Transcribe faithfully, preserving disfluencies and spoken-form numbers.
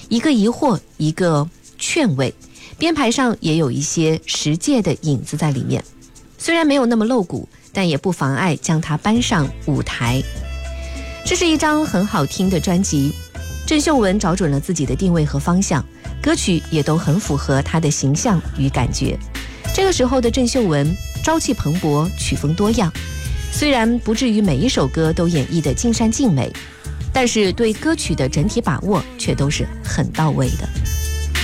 一个疑惑，一个劝慰，编排上也有一些实践的影子在里面。虽然没有那么露骨，但也不妨碍将它搬上舞台。这是一张很好听的专辑，郑秀文找准了自己的定位和方向，歌曲也都很符合她的形象与感觉。这个时候的郑秀文朝气蓬勃，曲风多样，虽然不至于每一首歌都演绎得尽善尽美，但是对歌曲的整体把握却都是很到位的。